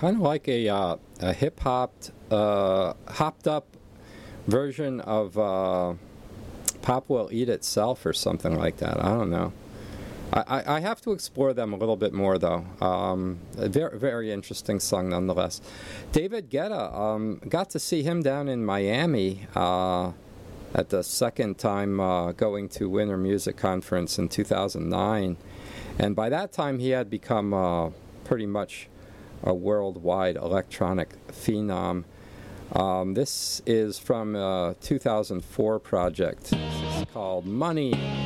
kind of like a hip-hopped, hopped-up version of Pop Will Eat Itself or something like that. I don't know. I have to explore them a little bit more, though. A very, very interesting song, nonetheless. David Guetta, got to see him down in Miami at the second time going to Winter Music Conference in 2009. And by that time, he had become pretty much a worldwide electronic phenom. This is from a 2004 project. This is called Money.